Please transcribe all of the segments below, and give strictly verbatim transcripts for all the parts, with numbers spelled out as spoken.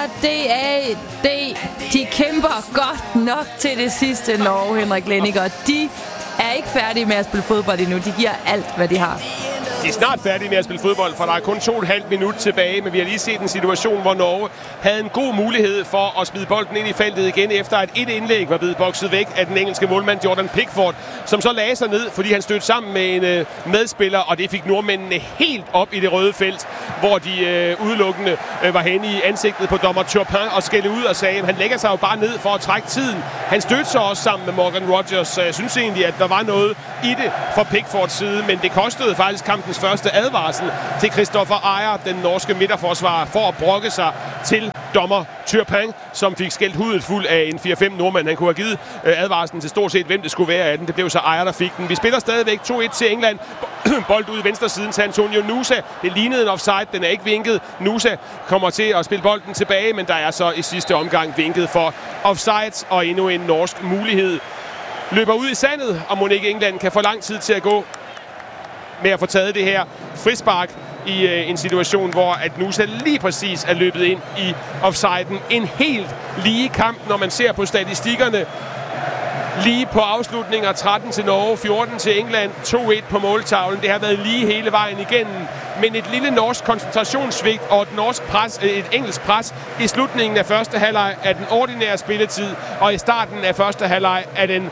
det er det. De kæmper godt nok til det sidste, Norge, Henrik Lenniger. De er ikke færdige med at spille fodbold endnu. De giver alt, hvad de har. De er snart færdige med at spille fodbold, for der er kun to og et halvt minut tilbage, men vi har lige set en situation, hvor Norge havde en god mulighed for at smide bolden ind i feltet igen, efter at et indlæg var blevet bokset væk af den engelske målmand Jordan Pickford, som så lagde sig ned, fordi han stødte sammen med en øh, medspiller, og det fik nordmændene helt op i det røde felt, hvor de øh, udelukkende øh, var henne i ansigtet på dommer Turpin og skældte ud og sagde, at han lægger sig jo bare ned for at trække tiden. Han stødte sig også sammen med Morgan Rogers, så jeg synes egentlig, at der var noget i det fra Pickfords side, men det kostede faktisk kampens første advarsel til Christopher Ajer, den norske midterforsvarer, for at brokke sig til dommer Turpin, som fik skældt hudet fuld af en fire fem nordmand. Han kunne have givet øh, advarslen til stort set, hvem det skulle være af den. Det blev så Ajer, der fik den. Vi spiller stadigvæk to et til England. Bold ud i venstre siden til Antonio Nusa. Det lignede en offside. Den er ikke vinket. Nusa kommer til at spille bolden tilbage, men der er så i sidste omgang vinket for offside, og endnu en norsk mulighed løber ud i sandet, og mon ikke England kan få lang tid til at gå med at få taget det her frispark i øh, en situation, hvor at Nusa lige præcis er løbet ind i offsiden. En helt lige kamp, når man ser på statistikkerne. Lige på afslutninger, tretten til Norge, fjorten til England, to et på måltavlen. Det har været lige hele vejen igennem. Men et lille norsk koncentrationssvigt og et, norsk pres, et engelsk pres i slutningen af første halvleg af den ordinære spilletid, og i starten af første halvleg af den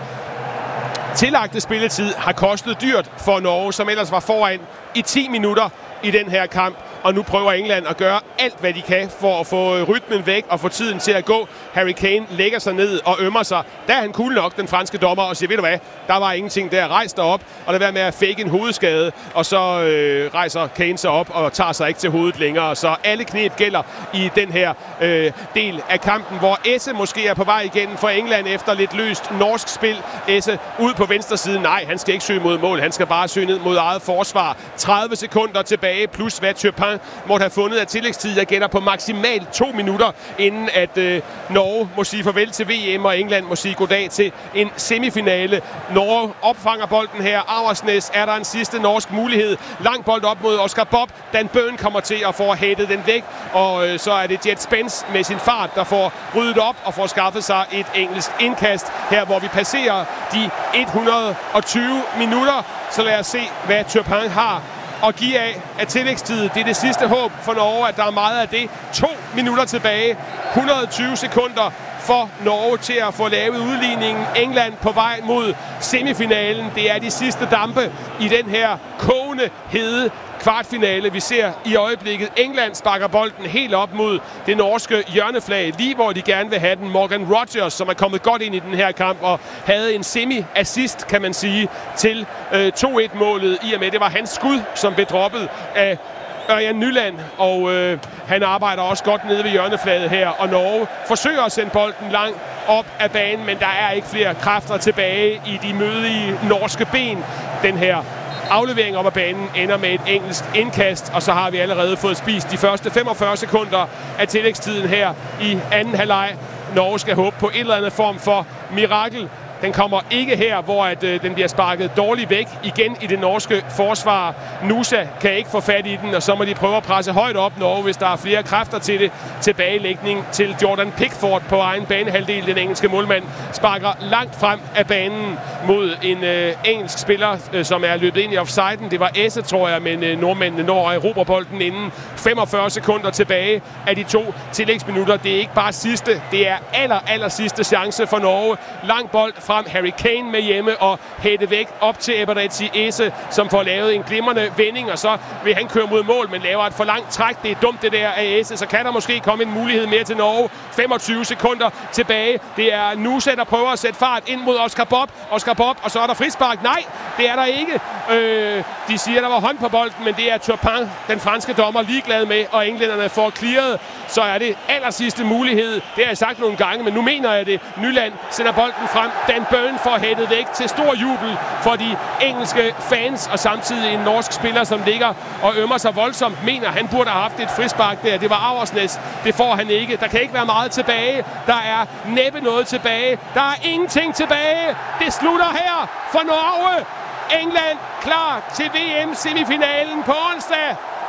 tillagte spilletid har kostet dyrt for Norge, som ellers var foran i ti minutter i den her kamp. Og nu prøver England at gøre alt, hvad de kan for at få rytmen væk og få tiden til at gå. Harry Kane lægger sig ned og ømmer sig. Der er han cool nok, den franske dommer, og siger, ved du hvad, der var ingenting der. Rejs dig op, og lad være med at fake en hovedskade. Og så øh, rejser Kane sig op og tager sig ikke til hovedet længere. Så alle knep gælder i den her øh, del af kampen, hvor Esse måske er på vej igen for England efter lidt løst norsk spil. Esse ud på venstre side. Nej, han skal ikke søge mod mål. Han skal bare søge ned mod eget forsvar. tredive sekunder tilbage, plus hvad Turpin måtte have fundet af tillægstid. Jeg gætter på maksimalt to minutter, inden at øh, Norge må sige farvel til V M, og England må sige goddag til en semifinale. Norge opfanger bolden her. Auersnes er der en sidste norsk mulighed. Lang bold op mod Oscar Bob. Dan Burn kommer til at få hættet den væk, og øh, så er det Jet Spence med sin fart, der får ryddet op og får skaffet sig et engelsk indkast her, hvor vi passerer de et hundrede og tyve minutter. Så lad os se, hvad Turpin har og give af af tillægstid. Det er det sidste håb for Norge, at der er meget af det. To minutter tilbage. et hundrede og tyve sekunder for Norge til at få lavet udligningen. England på vej mod semifinalen. Det er de sidste dampe i den her kogende hede kvartfinale, vi ser i øjeblikket. England sparker bolden helt op mod det norske hjørneflag, lige hvor de gerne vil have den. Morgan Rogers, som er kommet godt ind i den her kamp og havde en semi-assist, kan man sige, til øh, to et-målet, i og med det var hans skud, som blev droppet af Ørjan Nyland, og øh, han arbejder også godt nede ved hjørneflaget her, og Norge forsøger at sende bolden langt op af banen, men der er ikke flere kræfter tilbage i de mødige norske ben. Den her aflevering op ad banen ender med et engelsk indkast, og så har vi allerede fået spist de første femogfyrre sekunder af tillægstiden her i anden halvleg. Norge skal håbe på en eller anden form for mirakel. Den kommer ikke her, hvor at, øh, den bliver sparket dårligt væk igen i det norske forsvar. Nusa kan ikke få fat i den, og så må de prøve at presse højt op Norge, hvis der er flere kræfter til det. Tilbagelægning til Jordan Pickford på egen banehalvdel. Den engelske målmand sparker langt frem af banen mod en øh, engelsk spiller, øh, som er løbet ind i offsiden. Det var Esse, tror jeg, men øh, nordmændene når at erobre bolden inden femogfyrre sekunder tilbage af de to tillægsminutter. Det er ikke bare sidste, det er aller, aller sidste chance for Norge. Lang bold frem, Harry Kane med hjemme og hætte væk op til Eberechi Esse, som får lavet en glimrende vending, og så vil han køre mod mål, men laver et for langt træk. Det er dumt det der af Esse, så kan der måske komme en mulighed mere til Norge. femogtyve sekunder tilbage. Det er Nusa, der prøver at sætte fart ind mod Oscar Bob. Oscar Bob, og så er der frispark. Nej, det er der ikke. Øh, de siger, der var hånd på bolden, men det er Turpin, den franske dommer, ligeglad med, og englænderne får clearet. Så er det aller sidste mulighed. Det har jeg sagt nogle gange, men nu mener jeg det. Nyland sender bolden frem. Dan Burn får hættet væk til stor jubel for de engelske fans, og samtidig en norsk spiller, som ligger og ømmer sig voldsomt, mener, han burde have haft et frispark der. Det var Auersnes. Det får han ikke. Der kan ikke være meget tilbage. Der er næppe noget tilbage. Der er ingenting tilbage. Det slutter her for Norge. England klar til V M-semifinalen på onsdag.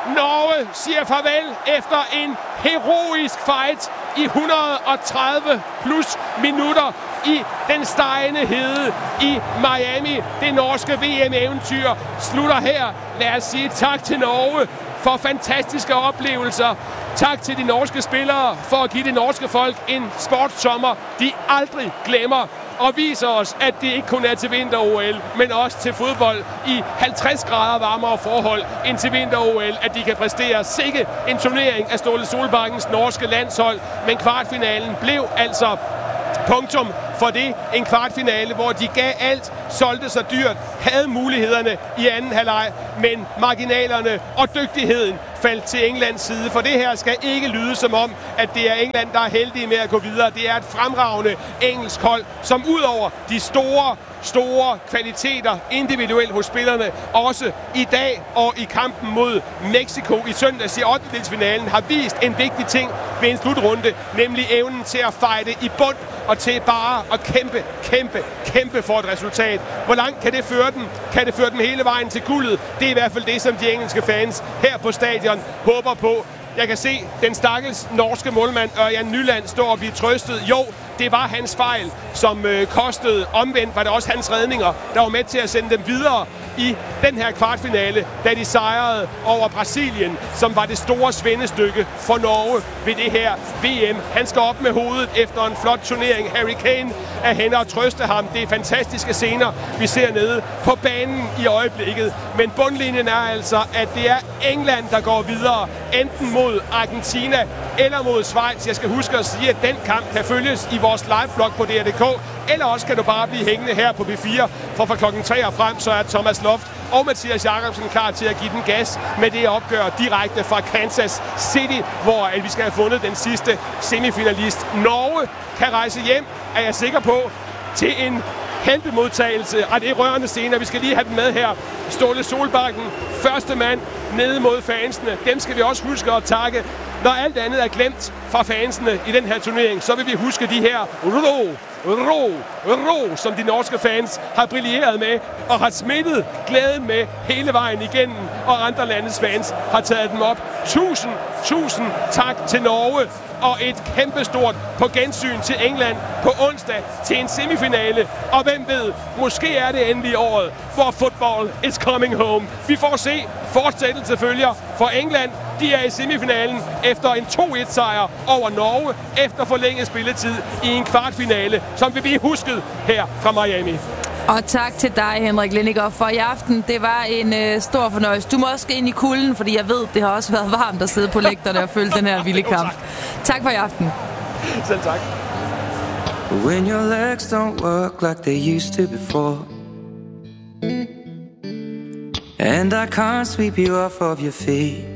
Norge siger farvel efter en heroisk fight i et hundrede og tredive plus minutter i den stegende hede i Miami. Det norske V M-eventyr slutter her. Lad os sige tak til Norge for fantastiske oplevelser. Tak til de norske spillere for at give det norske folk en sportssommer, de aldrig glemmer. Og viser os, at det ikke kun er til vinter-O L, men også til fodbold i halvtreds grader varmere forhold end til vinter-O L, at de kan præstere sikke en turnering af Ståle Solbakkens norske landshold. Men kvartfinalen blev altså punktum for det. En kvartfinale, hvor de gav alt, solgte sig dyrt, havde mulighederne i anden halvleg, men marginalerne og dygtigheden faldt til Englands side. For det her skal ikke lyde som om, at det er England, der er heldige med at gå videre. Det er et fremragende engelsk hold, som ud over de store, store kvaliteter individuelt hos spillerne, også i dag og i kampen mod Mexico i søndags i ottendedelsfinalen, har vist en vigtig ting ved en slutrunde, nemlig evnen til at fighte i bund og til bare at kæmpe, kæmpe, kæmpe for et resultat. Hvor langt kan det føre dem? Kan det føre dem hele vejen til guldet? Det er i hvert fald det, som de engelske fans her på stadion håber på. Jeg kan se den stakkels norske målmand Ørjan Nyland stå og blive trøstet. Jo, det var hans fejl, som øh, kostede. Omvendt var det også hans redninger, der var med til at sende dem videre i den her kvartfinale, da de sejrede over Brasilien, som var det store svendestykke for Norge ved det her V M. Han skal op med hovedet efter en flot turnering. Harry Kane er henne og trøste ham. Det er fantastiske scener, vi ser nede på banen i øjeblikket. Men bundlinjen er altså, at det er England, der går videre, enten mod Argentina eller mod Schweiz. Jeg skal huske at sige, at den kamp kan følges i vores liveblog på D R punktum d k, eller også kan du bare blive hængende her på B fire, for fra klokken tre og frem, så er Thomas Loft og Mathias Jakobsen klar til at give den gas med det opgør direkte fra Kansas City, hvor vi skal have fundet den sidste semifinalist. Norge kan rejse hjem, er jeg sikker på, til en heltemodtagelse, og det er rørende scener. Vi skal lige have den med her. Ståle Solbakken, første mand nede mod fansene. Dem skal vi også huske at takke. Når alt andet er glemt fra fansene i den her turnering, så vil vi huske de her ro, ro, ro, som de norske fans har brilleret med og har smittet glæden med hele vejen igennem, og andre landes fans har taget dem op. Tusind, tusind tak til Norge, og et kæmpestort på gensyn til England på onsdag til en semifinale. Og hvem ved, måske er det endelig året, hvor football is coming home. Vi får se. Fortsættelse følger for England. De er i semifinalen efter en to et sejr over Norge efter forlænget spilletid i en kvartfinale, som vil blive husket her fra Miami. Og tak til dig, Henrik Lenniger, for i aften. Det var en øh, stor fornøjelse. Du må også ind i kulden, fordi jeg ved, det har også været varmt at sidde på lægterne og følge den her vilde kamp. Tak for i aften. Selv tak. When your legs don't work like they used to before, and I can't sweep you off of your feet,